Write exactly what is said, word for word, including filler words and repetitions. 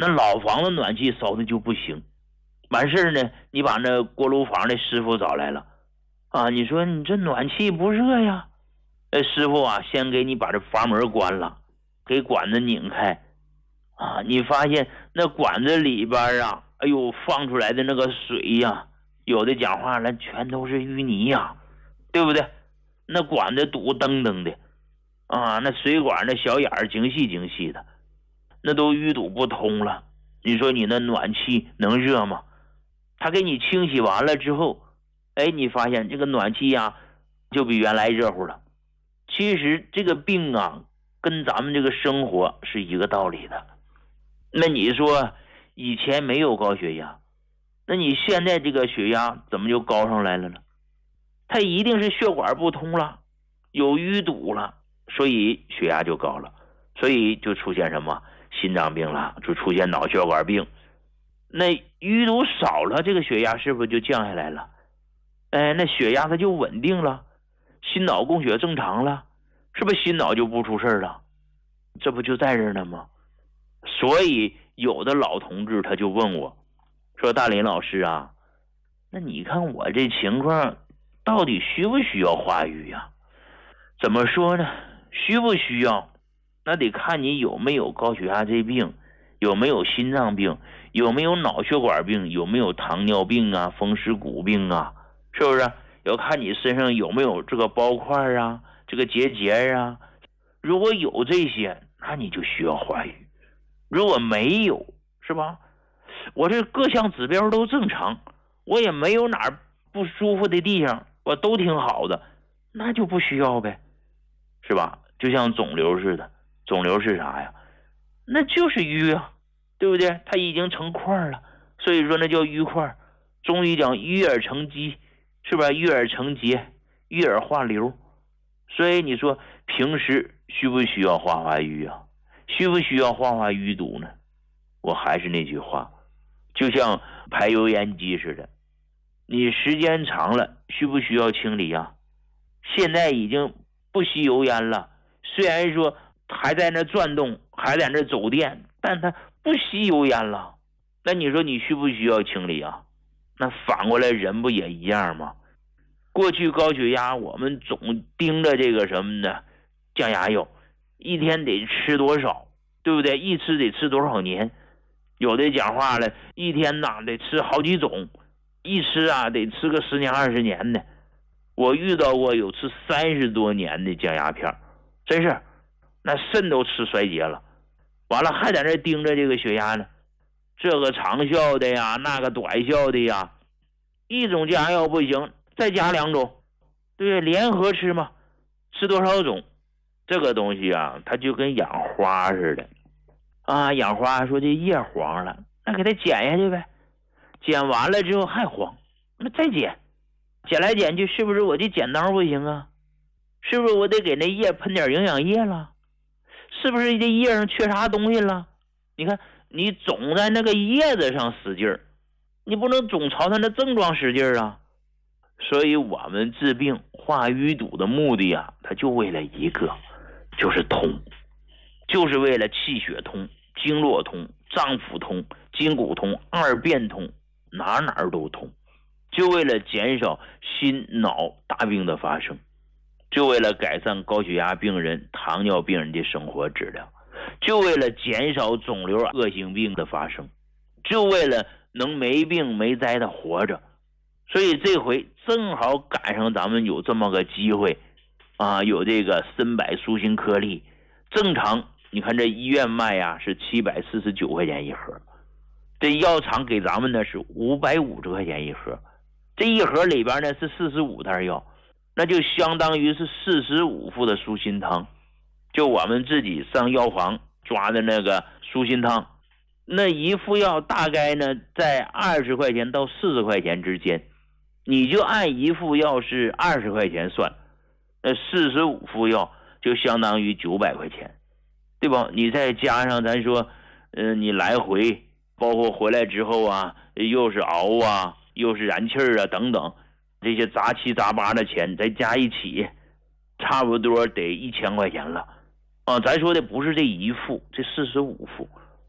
那老房子暖气烧的就不行。完事儿呢，你把那锅炉房的师傅找来了啊，你说你这暖气不热呀？那师傅啊，先给你把这阀门关了，给管子拧开啊，你发现那管子里边啊，哎呦，放出来的那个水呀，有的讲话了，全都是淤泥呀，对不对？那管子堵噔噔的啊，那水管那小眼儿精细精细的，那都淤堵不通了。你说你那暖气能热吗？他给你清洗完了之后，哎，你发现这个暖气呀，就比原来热乎了。其实这个病啊，跟咱们这个生活是一个道理的。那你说以前没有高血压，那你现在这个血压怎么就高上来了呢？它一定是血管不通了，有淤堵了，所以血压就高了，所以就出现什么心脏病了，就出现脑血管病。那淤堵少了，这个血压是不是就降下来了？哎，那血压它就稳定了，心脑供血正常了，是不是心脑就不出事了？这不就在这儿呢吗？所以有的老同志他就问我说，大林老师啊，那你看我这情况到底需不需要化瘀呀？怎么说呢？需不需要那得看你有没有高血压这病，有没有心脏病，有没有脑血管病，有没有糖尿病啊，风湿骨病啊，是不是？要看你身上有没有这个包块啊，这个结节啊。如果有这些，那你就需要化瘀。如果没有，是吧？我这各项指标都正常，我也没有哪儿不舒服的地方，我都挺好的，那就不需要呗，是吧？就像肿瘤似的，肿瘤是啥呀？那就是瘀啊，对不对？它已经成块了，所以说那叫瘀块。中医讲瘀而成积，是吧？瘀而成结，瘀而化瘤。所以你说平时需不需要化化瘀啊？需不需要化化淤堵呢？我还是那句话，就像排油烟机似的，你时间长了需不需要清理啊？现在已经不吸油烟了，虽然说还在那转动，还在那走电，但它不吸油烟了，那你说你需不需要清理啊？那反过来人不也一样吗？过去高血压我们总盯着这个什么呢？降压药一天得吃多少，对不对？一吃得吃多少年？有的讲话了，一天呐得吃好几种，一吃啊得吃个十年二十年的。我遇到过有吃三十多年的降压片，真是那肾都吃衰竭了，完了还在那盯着这个血压呢，这个长效的呀，那个短效的呀，一种降压药不行，再加两种，对，联合吃嘛，吃多少种？这个东西啊，它就跟养花似的啊，养花说这叶黄了，那给它剪下去呗，剪完了之后还黄，那再剪，剪来剪去，是不是我这剪刀不行啊？是不是我得给那叶喷点营养液了？是不是这叶上缺啥东西了？你看你总在那个叶子上使劲儿，你不能总朝它那症状使劲儿啊。所以我们治病化淤堵的目的啊，它就为了一个，就是通，就是为了气血通、经络通、脏腑通、筋骨通、二便通，哪哪都通，就为了减少心脑大病的发生，就为了改善高血压病人、糖尿病人的生活质量，就为了减少肿瘤恶性病的发生，就为了能没病没灾的活着。所以这回正好赶上咱们有这么个机会啊，有这个参柏舒心颗粒，正常你看这医院卖呀、啊、是七百四十九块钱一盒，这药厂给咱们呢是五百五十块钱一盒，这一盒里边呢是四十五袋药，那就相当于是四十五副的舒心汤，就我们自己上药房抓的那个舒心汤，那一副药大概呢在二十块钱到四十块钱之间，你就按一副药是二十块钱算，那四十五副药就相当于九百块钱，对吧？你再加上咱说，嗯、呃，你来回包括回来之后啊，又是熬啊，又是燃气啊等等，这些杂七杂八的钱再加一起，差不多得一千块钱了啊！咱说的不是这一副，这四十五副。